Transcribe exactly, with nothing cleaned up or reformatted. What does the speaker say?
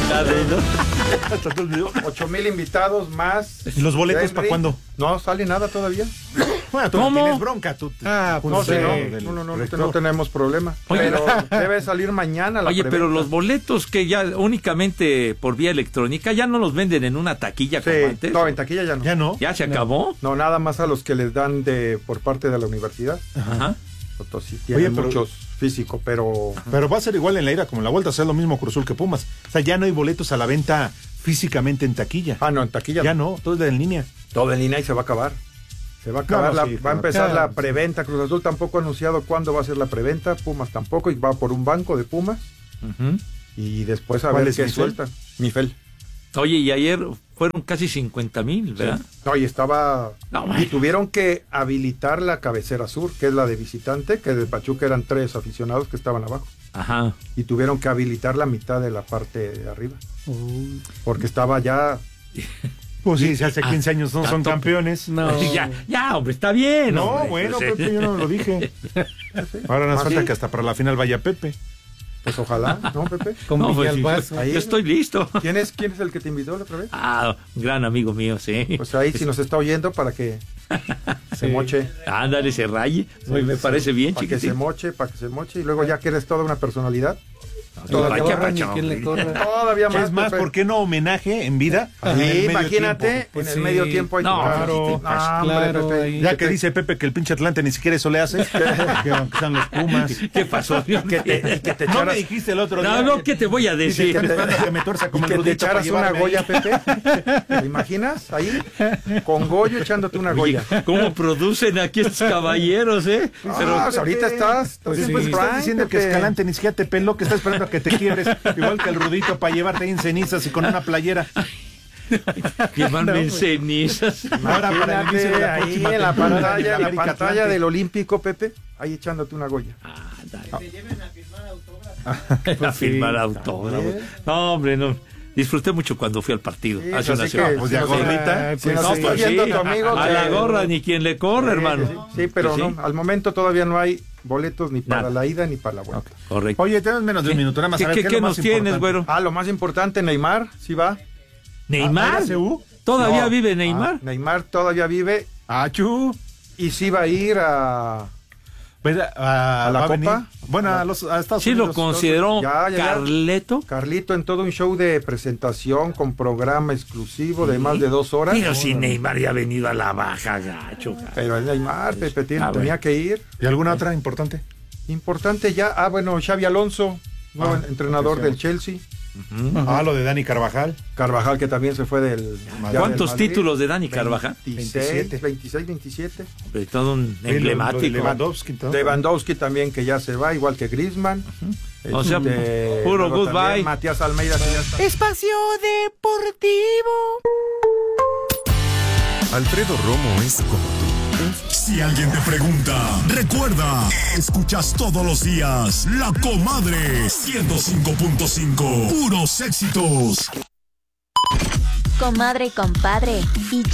La de, ¿no? Ocho mil invitados más. ¿Y los boletos Henry. para cuándo? No sale nada todavía. Bueno, tú ¿Cómo? no tienes bronca. Tú, Ah, pues No sí. sé, no, del no, no, no, rector. no tenemos problema. Oye. Pero debe salir mañana la Oye, pero preventa. los boletos que ya únicamente por vía electrónica ya no los venden en una taquilla como Sí, antes. no, en taquilla ya no. ¿Ya no? ¿Ya se No. acabó? No, nada más a los que les dan de por parte de la universidad. Ajá. Entonces, sí tienen Oye, pero- muchos físicos, pero Pero va a ser igual en la ira como en la vuelta, o sea, lo mismo Cruz Azul que Pumas. O sea, ya no hay boletos a la venta físicamente en taquilla. ah, no, en taquilla Ya no, todo es de en línea. todo en línea y se va a acabar. Se va a acabar, No, no, la- sí, va a no. empezar Ya. la preventa. Cruz Azul tampoco ha anunciado cuándo va a ser la preventa, Pumas tampoco, y va por un banco de Pumas Ujú. y después a ¿Cuál ver es, qué Mifel? sueltan. Mifel. Oye, y ayer fueron casi cincuenta mil, ¿verdad? No, y estaba. No, y bueno. tuvieron que habilitar la cabecera sur, que es la de visitante, que de Pachuca eran tres aficionados que estaban abajo. Ajá. Y tuvieron que habilitar la mitad de la parte de arriba. Uy, Porque estaba ya. Pues sí, si hace Ah, quince años no son tanto- campeones. no. Ya, ya, hombre, está bien. No, hombre. bueno, Pues, Pepe, yo no lo dije. Ahora nos Más falta sí. que hasta para la final vaya Pepe. Pues ojalá, ¿no, Pepe? Con No, pues, Villalbazo. ahí- yo estoy listo. ¿Quién es, ¿Quién es el que te invitó la otra vez? Ah, un gran amigo mío, sí. Pues ahí si nos está oyendo para que se Sí. moche. Ándale, se raye. Muy, me parece bien, Para que se chiquitín. moche, para que se moche. Y luego ya que eres toda una personalidad. Ni Todavía le que corra, ni apachón, quien le hombre. corra. Todavía más. Es más, Pepe. ¿por qué no homenaje en vida? Sí, en el medio imagínate, tiempo? Pues en sí. el medio tiempo hay No, que- claro. No, hombre, Claro, Pepe. ahí. Ya que te- dice Pepe que el pinche Atlante ni siquiera eso le hace, que aunque sean los Pumas. ¿Qué pasó? que te, y que te No me echaras, dijiste el otro No, día. no, ¿qué te voy a Dice decir? que esperando que me tuerza y como el que te Rudito para echaras una llevarme Goya, ahí. Pepe. ¿Te imaginas? Ahí, con Goyo echándote una Goya. ¿Cómo producen aquí estos caballeros, eh? Pero pues ahorita estás, Pues estás sí, pues, estás Frank, diciendo que Pepe. Escalante ni siquiera te peló, que está esperando a que te quiebres, igual que el Rudito para llevarte ahí en cenizas y con una playera. Llevarme en cenizas. Ahora para el inicio de la Ahí próxima en la temporada de pantalla, en la América pantalla Atlante. del Olímpico, Pepe, ahí echándote una Goya. A firmar autógrafos. No, hombre, no. Disfruté mucho cuando fui al partido. Sí, hace una así semana. que, Pues de a si nos- gorrita. si nos No, está pues oyendo sí, tu amigo, a que- la gorra ni quien le corre, hermano. Sí, sí, sí, pero Sí, sí. no, al momento todavía no hay boletos ni para Nada. la ida ni para la vuelta. Correcto. Oye, tenemos menos de un minuto, nada más. ¿Qué, a ver, qué- ¿qué es qué lo nos más tienes, importante? güero? Ah, lo más importante, Neymar, sí va. ¿Neymar? ¿Ah, C U? ¿Todavía No. vive Neymar? Ah, Neymar todavía vive Achu. y sí va a ir a... Pues, a, ¿A la va Copa? venir. Bueno, a, los, a Estados Sí lo Unidos. consideró Ya, ya, ya. Carleto. Carlito en todo un show de presentación con programa exclusivo de más de dos horas. Pero si Neymar ya ha venido a la baja, gacho. gacho. Pero es Neymar, Pepe, tiene- Ah, tenía bueno. que ir. ¿Y alguna otra importante? Importante ya, ah, bueno, Xavi Alonso, nuevo Ah, entrenador ok, del sí. Chelsea. Ah, lo de Dani Carvajal. Carvajal, que también se fue del... ya ¿Cuántos del Madrid. títulos de Dani Carvajal? veintiséis, veintiséis, veintisiete. Hombre, todo un Y lo- lo de emblemático. Lewandowski. todo. Lewandowski también, que ya se va, igual que Griezmann. O sea, Este, puro luego goodbye. también Matías Almeida, que ya está. Espacio Deportivo. Alfredo Romo es como tú. Si alguien te pregunta, recuerda, escuchas todos los días La Comadre ciento cinco punto cinco, puros éxitos. Comadre y compadre, y